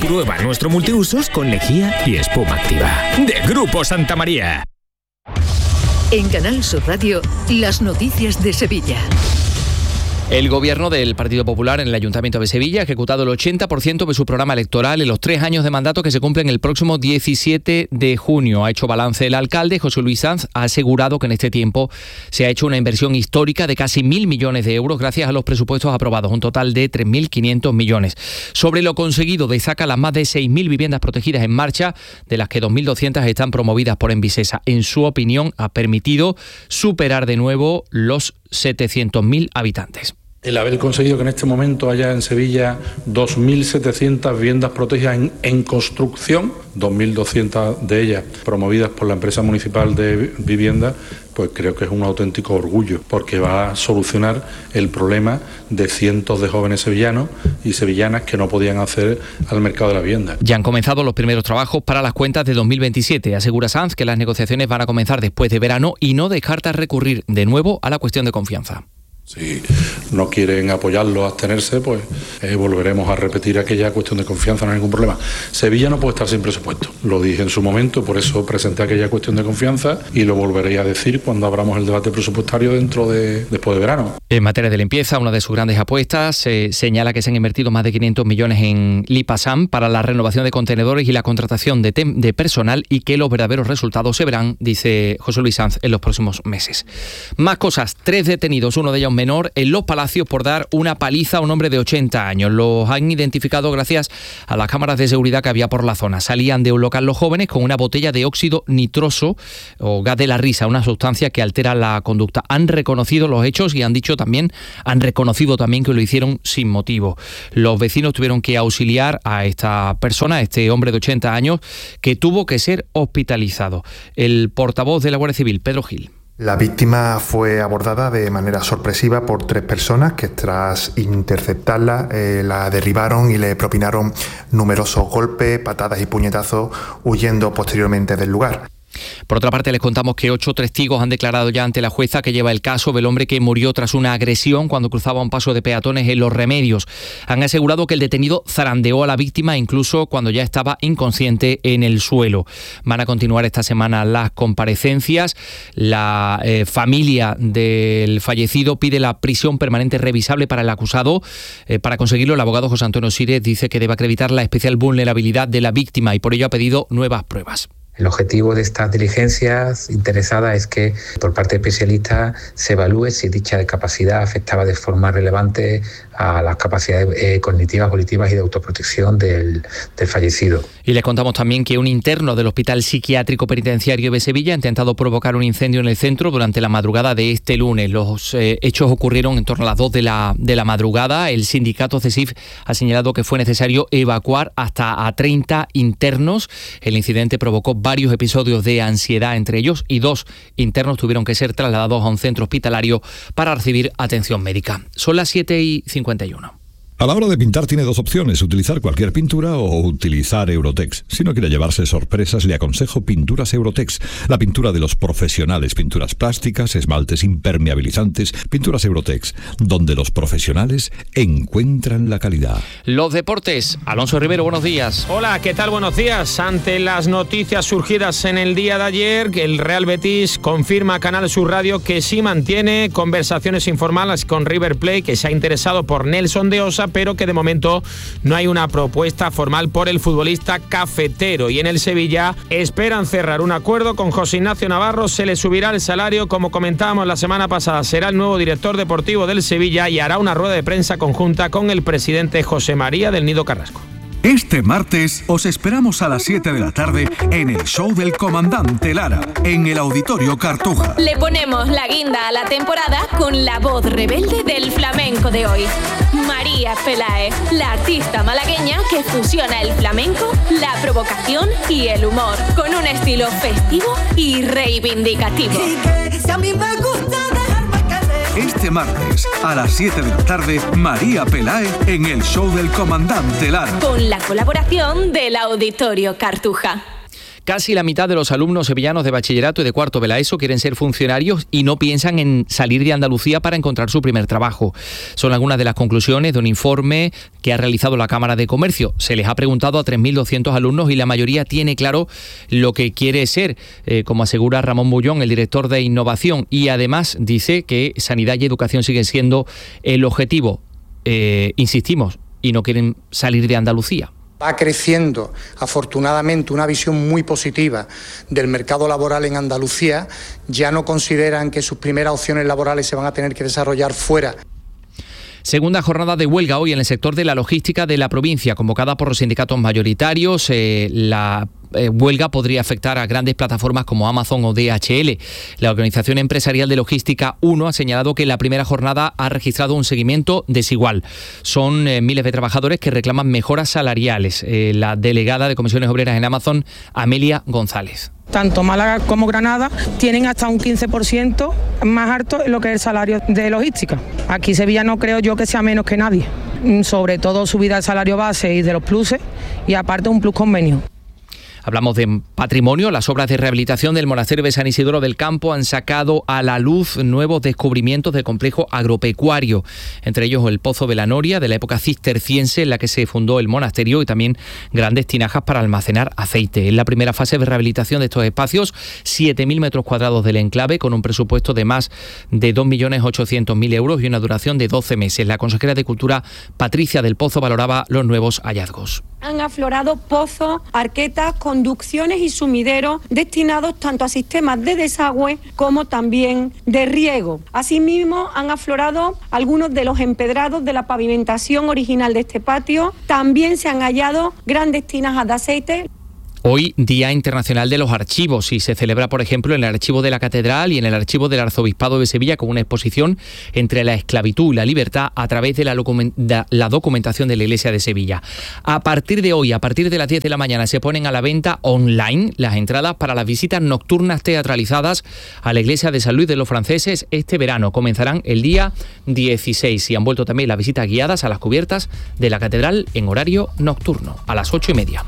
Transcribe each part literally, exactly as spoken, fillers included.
Prueba nuestro multiusos con lejía y espuma activa. De Grupo Santa María. En Canal Sur Radio, las noticias de Sevilla. El gobierno del Partido Popular en el Ayuntamiento de Sevilla ha ejecutado el ochenta por ciento de su programa electoral en los tres años de mandato que se cumplen el próximo diecisiete de junio. Ha hecho balance el alcalde. José Luis Sanz ha asegurado que en este tiempo se ha hecho una inversión histórica de casi mil millones de euros gracias a los presupuestos aprobados, un total de tres mil quinientos millones. Sobre lo conseguido, destaca las más de seis mil viviendas protegidas en marcha, de las que dos mil doscientas están promovidas por Envisesa. En su opinión, ha permitido superar de nuevo los setecientos mil habitantes. El haber conseguido que en este momento haya en Sevilla dos mil setecientas viviendas protegidas en, en construcción, dos mil doscientas de ellas promovidas por la empresa municipal de vivienda, pues creo que es un auténtico orgullo, porque va a solucionar el problema de cientos de jóvenes sevillanos y sevillanas que no podían acceder al mercado de la vivienda. Ya han comenzado los primeros trabajos para las cuentas de dos mil veintisiete. Asegura Sanz que las negociaciones van a comenzar después de verano y no descarta recurrir de nuevo a la cuestión de confianza. Si no quieren apoyarlo, abstenerse, pues eh, volveremos a repetir aquella cuestión de confianza, no hay ningún problema. Sevilla no puede estar sin presupuesto, lo dije en su momento, por eso presenté aquella cuestión de confianza y lo volveré a decir cuando abramos el debate presupuestario dentro de después de verano. En materia de limpieza, una de sus grandes apuestas se señala que se han invertido más de quinientos millones en Lipasam para la renovación de contenedores y la contratación de, tem- de personal y que los verdaderos resultados se verán, dice José Luis Sanz, en los próximos meses. Más cosas, tres detenidos, uno de ellos menor, en Los Palacios por dar una paliza a un hombre de ochenta años. Los han identificado gracias a las cámaras de seguridad que había por la zona. Salían de un local los jóvenes con una botella de óxido nitroso o gas de la risa, una sustancia que altera la conducta. Han reconocido los hechos y han dicho también, han reconocido también que lo hicieron sin motivo. Los vecinos tuvieron que auxiliar a esta persona, a este hombre de ochenta años, que tuvo que ser hospitalizado. El portavoz de la Guardia Civil, Pedro Gil. La víctima fue abordada de manera sorpresiva por tres personas que tras interceptarla eh, la derribaron y le propinaron numerosos golpes, patadas y puñetazos, huyendo posteriormente del lugar. Por otra parte, les contamos que ocho testigos han declarado ya ante la jueza que lleva el caso del hombre que murió tras una agresión cuando cruzaba un paso de peatones en Los Remedios. Han asegurado que el detenido zarandeó a la víctima incluso cuando ya estaba inconsciente en el suelo. Van a continuar esta semana las comparecencias. La eh, familia del fallecido pide la prisión permanente revisable para el acusado. Eh, para conseguirlo, el abogado José Antonio Sírez dice que debe acreditar la especial vulnerabilidad de la víctima y por ello ha pedido nuevas pruebas. El objetivo de estas diligencias interesadas es que por parte de especialistas se evalúe si dicha discapacidad afectaba de forma relevante a las capacidades eh, cognitivas, volitivas y de autoprotección del, del fallecido. Y les contamos también que un interno del Hospital Psiquiátrico Penitenciario de Sevilla ha intentado provocar un incendio en el centro durante la madrugada de este lunes. Los eh, hechos ocurrieron en torno a las dos de la, de la madrugada. El sindicato CESIF ha señalado que fue necesario evacuar hasta a treinta internos. El incidente provocó varios episodios de ansiedad entre ellos y dos internos tuvieron que ser trasladados a un centro hospitalario para recibir atención médica. Son las siete y cincuenta y uno. A la hora de pintar tiene dos opciones, utilizar cualquier pintura o utilizar Eurotex. Si no quiere llevarse sorpresas, le aconsejo Pinturas Eurotex, la pintura de los profesionales, pinturas plásticas, esmaltes impermeabilizantes, Pinturas Eurotex, donde los profesionales encuentran la calidad. Los deportes, Alonso Rivero, buenos días. Hola, ¿qué tal? Buenos días. Ante las noticias surgidas en el día de ayer, el Real Betis confirma a Canal Sur Radio que sí mantiene conversaciones informales con River Plate, que se ha interesado por Nelson de Osa, pero que de momento no hay una propuesta formal por el futbolista cafetero. Y en el Sevilla esperan cerrar un acuerdo con José Ignacio Navarro, se le subirá el salario, como comentábamos la semana pasada, será el nuevo director deportivo del Sevilla y hará una rueda de prensa conjunta con el presidente José María del Nido Carrasco. Este martes os esperamos a las siete de la tarde en el show del Comandante Lara, en el Auditorio Cartuja. Le ponemos la guinda a la temporada con la voz rebelde del flamenco de hoy. María Peláez, la artista malagueña que fusiona el flamenco, la provocación y el humor, con un estilo festivo y reivindicativo. Este martes, a las siete de la tarde, María Peláez en el show del Comandante Lara. Con la colaboración del Auditorio Cartuja. Casi la mitad de los alumnos sevillanos de bachillerato y de cuarto de la ESO quieren ser funcionarios y no piensan en salir de Andalucía para encontrar su primer trabajo. Son algunas de las conclusiones de un informe que ha realizado la Cámara de Comercio. Se les ha preguntado a tres mil doscientos alumnos y la mayoría tiene claro lo que quiere ser, eh, como asegura Ramón Bullón, el director de Innovación, y además dice que sanidad y educación siguen siendo el objetivo. Eh, insistimos, y no quieren salir de Andalucía. Va creciendo, afortunadamente, una visión muy positiva del mercado laboral en Andalucía. Ya no consideran que sus primeras opciones laborales se van a tener que desarrollar fuera. Segunda jornada de huelga hoy en el sector de la logística de la provincia, convocada por los sindicatos mayoritarios. Eh, la eh, huelga podría afectar a grandes plataformas como Amazon o D H L. La Organización Empresarial de Logística uno ha señalado que la primera jornada ha registrado un seguimiento desigual. Son eh, miles de trabajadores que reclaman mejoras salariales. Eh, la delegada de Comisiones Obreras en Amazon, Amelia González. Tanto Málaga como Granada tienen hasta un quince por ciento más alto en lo que es el salario de logística. Aquí Sevilla no creo yo que sea menos que nadie. Sobre todo subida del salario base y de los pluses y aparte un plus convenio. Hablamos de patrimonio. Las obras de rehabilitación del monasterio de San Isidoro del Campo han sacado a la luz nuevos descubrimientos del complejo agropecuario, entre ellos el Pozo de la Noria, de la época cisterciense en la que se fundó el monasterio, y también grandes tinajas para almacenar aceite. En la primera fase de rehabilitación de estos espacios, siete mil metros cuadrados del enclave, con un presupuesto de más de dos millones ochocientos mil euros y una duración de doce meses. La consejera de Cultura, Patricia del Pozo, valoraba los nuevos hallazgos. Han aflorado pozos, arquetas, conducciones y sumideros destinados tanto a sistemas de desagüe como también de riego. Asimismo, han aflorado algunos de los empedrados de la pavimentación original de este patio. También se han hallado grandes tinajas de aceite. Hoy, Día Internacional de los Archivos, y se celebra, por ejemplo, en el Archivo de la Catedral y en el Archivo del Arzobispado de Sevilla, con una exposición entre la esclavitud y la libertad a través de la, de la documentación de la Iglesia de Sevilla. A partir de hoy, a partir de las diez de la mañana, se ponen a la venta online las entradas para las visitas nocturnas teatralizadas a la Iglesia de San Luis de los Franceses este verano. Comenzarán el día dieciséis y han vuelto también las visitas guiadas a las cubiertas de la Catedral en horario nocturno, a las ocho y media.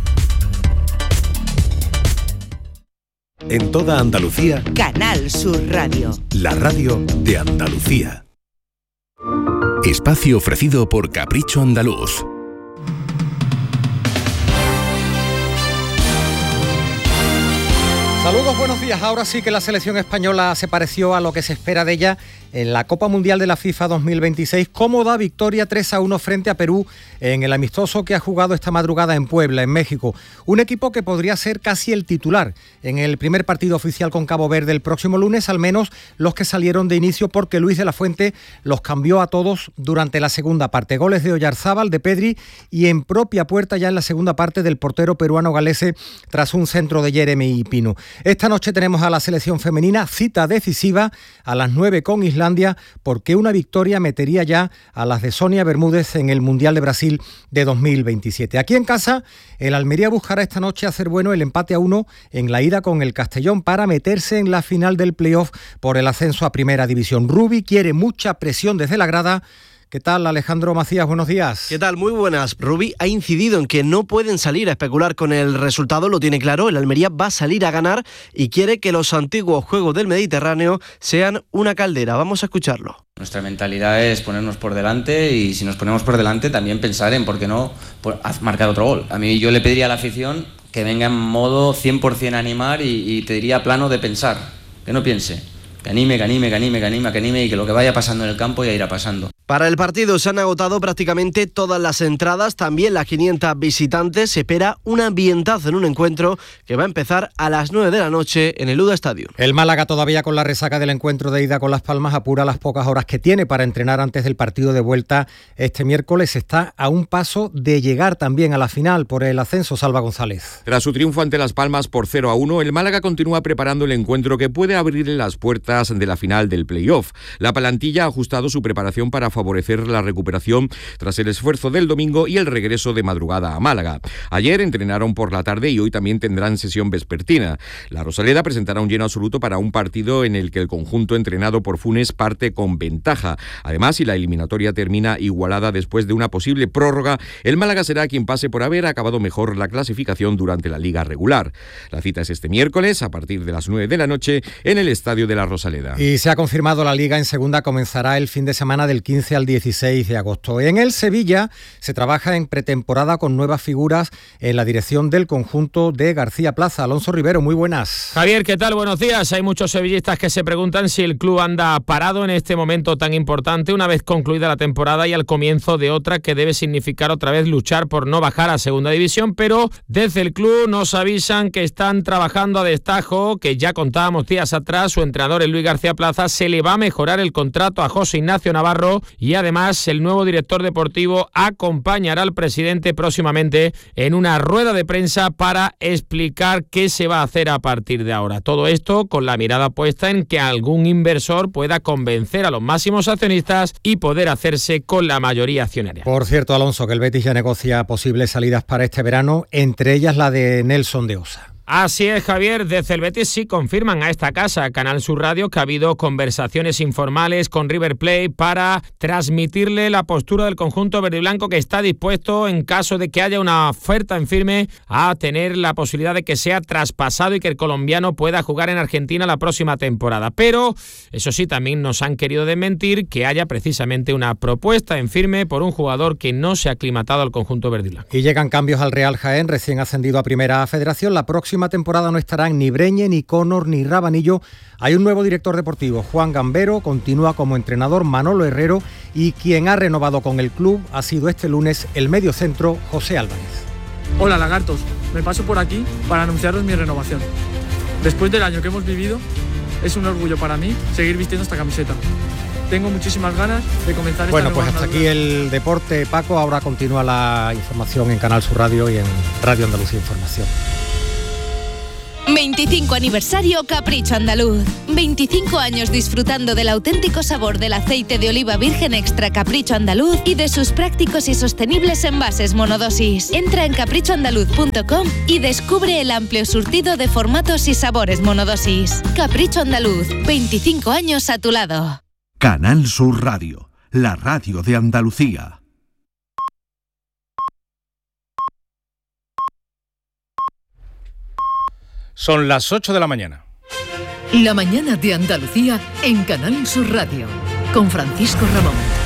En toda Andalucía, Canal Sur Radio. La radio de Andalucía. Espacio ofrecido por Capricho Andaluz. Saludos, buenos días. Ahora sí que la selección española se pareció a lo que se espera de ella en la Copa Mundial de la FIFA dos mil veintiséis. Cómoda victoria tres a uno frente a Perú en el amistoso que ha jugado esta madrugada en Puebla, en México. Un equipo que podría ser casi el titular en el primer partido oficial con Cabo Verde el próximo lunes, al menos los que salieron de inicio, porque Luis de la Fuente los cambió a todos durante la segunda parte. Goles de Oyarzábal, de Pedri y en propia puerta ya en la segunda parte del portero peruano Galese tras un centro de Jeremy Pino. Esta noche tenemos a la selección femenina, cita decisiva a las nueve con Islandia, porque una victoria metería ya a las de Sonia Bermúdez en el Mundial de Brasil de dos mil veintisiete. Aquí en casa, el Almería buscará esta noche hacer bueno el empate a uno en la ida con el Castellón para meterse en la final del playoff por el ascenso a Primera División. Rubi quiere mucha presión desde la grada. ¿Qué tal, Alejandro Macías? Buenos días. ¿Qué tal? Muy buenas. Rubí ha incidido en que no pueden salir a especular con el resultado, lo tiene claro. El Almería va a salir a ganar y quiere que los antiguos Juegos del Mediterráneo sean una caldera. Vamos a escucharlo. Nuestra mentalidad es ponernos por delante y si nos ponemos por delante también pensar en por qué no marcar otro gol. A mí yo le pediría a la afición que venga en modo cien por ciento a animar y, y te diría plano de pensar, que no piense. Que anime, que anime, que anime, que anime, que anime y que lo que vaya pasando en el campo ya irá pasando. Para el partido se han agotado prácticamente todas las entradas, también las quinientas visitantes. Se espera un ambientazo en un encuentro que va a empezar a las nueve de la noche en el Uda Stadium. El Málaga, todavía con la resaca del encuentro de ida con Las Palmas, apura las pocas horas que tiene para entrenar antes del partido de vuelta este miércoles. Está a un paso de llegar también a la final por el ascenso. Salva González. Tras su triunfo ante Las Palmas por cero a uno, el Málaga continúa preparando el encuentro que puede abrirle las puertas de la final del playoff. La plantilla ha ajustado su preparación para favorecer favorecer la recuperación tras el esfuerzo del domingo y el regreso de madrugada a Málaga. Ayer entrenaron por la tarde y hoy también tendrán sesión vespertina. La Rosaleda presentará un lleno absoluto para un partido en el que el conjunto entrenado por Funes parte con ventaja. Además, si la eliminatoria termina igualada después de una posible prórroga, el Málaga será quien pase por haber acabado mejor la clasificación durante la liga regular. La cita es este miércoles a partir de las nueve de la noche en el Estadio de la Rosaleda. Y se ha confirmado la liga en segunda, comenzará el fin de semana del quince al dieciséis de agosto. En el Sevilla se trabaja en pretemporada con nuevas figuras en la dirección del conjunto de García Plaza. Alonso Rivero, muy buenas. Javier, ¿qué tal? Buenos días. Hay muchos sevillistas que se preguntan si el club anda parado en este momento tan importante una vez concluida la temporada y al comienzo de otra que debe significar otra vez luchar por no bajar a segunda división, pero desde el club nos avisan que están trabajando a destajo, que ya contábamos días atrás, su entrenador, el Luis García Plaza, se le va a mejorar el contrato a José Ignacio Navarro y además el nuevo director deportivo acompañará al presidente próximamente en una rueda de prensa para explicar qué se va a hacer a partir de ahora. Todo esto con la mirada puesta en que algún inversor pueda convencer a los máximos accionistas y poder hacerse con la mayoría accionaria. Por cierto, Alonso, que el Betis ya negocia posibles salidas para este verano, entre ellas la de Nelson de Osa. Así es, Javier, desde el Betis sí confirman a esta casa, Canal Sur Radio, que ha habido conversaciones informales con River Plate para transmitirle la postura del conjunto verde y blanco, que está dispuesto, en caso de que haya una oferta en firme, a tener la posibilidad de que sea traspasado y que el colombiano pueda jugar en Argentina la próxima temporada. Pero, eso sí, también nos han querido desmentir que haya precisamente una propuesta en firme por un jugador que no se ha aclimatado al conjunto verde y blanco. Y llegan cambios al Real Jaén, recién ascendido a Primera Federación. La próxima temporada no estarán ni Breñe, ni Connor, ni Rabanillo. Hay un nuevo director deportivo, Juan Gambero, continúa como entrenador Manolo Herrero y quien ha renovado con el club ha sido este lunes el mediocentro José Álvarez. Hola lagartos, me paso por aquí para anunciaros mi renovación. Después del año que hemos vivido, es un orgullo para mí seguir vistiendo esta camiseta. Tengo muchísimas ganas de comenzar esta Bueno, pues hasta nueva aquí el deporte, Paco. Ahora continúa la información en Canal Sur Radio y en Radio Andalucía Información. veinticinco aniversario Capricho Andaluz. veinticinco años disfrutando del auténtico sabor del aceite de oliva virgen extra Capricho Andaluz y de sus prácticos y sostenibles envases monodosis. Entra en capricho andaluz punto com y descubre el amplio surtido de formatos y sabores monodosis. Capricho Andaluz, veinticinco años a tu lado. Canal Sur Radio, la radio de Andalucía. Son las ocho de la mañana. La mañana de Andalucía en Canal Sur Radio, con Francisco Ramón.